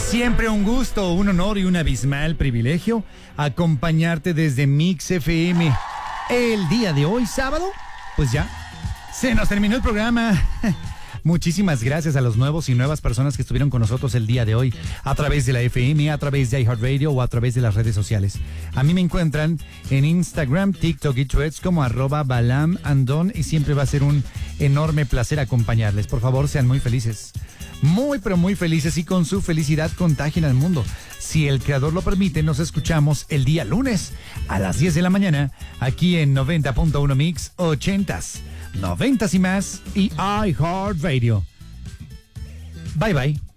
Siempre un gusto, un honor y un abismal privilegio acompañarte desde Mix FM. El día de hoy, sábado, pues ya, se nos terminó el programa. Muchísimas gracias a los nuevos y nuevas personas que estuvieron con nosotros el día de hoy a través de la FM, a través de iHeartRadio o a través de las redes sociales. A mí me encuentran en Instagram, TikTok y Threads como @BalamAndon y siempre va a ser un enorme placer acompañarles. Por favor, sean muy felices. Muy, pero muy felices y con su felicidad contagien al mundo. Si el creador lo permite, nos escuchamos el día lunes a las 10 de la mañana aquí en 90.1 Mix 80s, 90s y más y iHeartRadio. Bye bye.